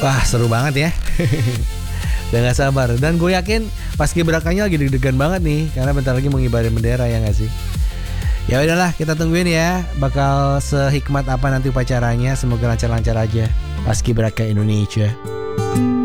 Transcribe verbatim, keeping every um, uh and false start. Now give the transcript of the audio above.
Wah seru banget ya. Udah gak sabar. Dan gue yakin paskibrakanya lagi deg-degan banget nih, karena bentar lagi mau ngibarin bendera, ya gak sih? Ya udahlah, kita tungguin ya bakal sehikmat apa nanti upacaranya. Semoga lancar-lancar aja Paskibraka Indonesia.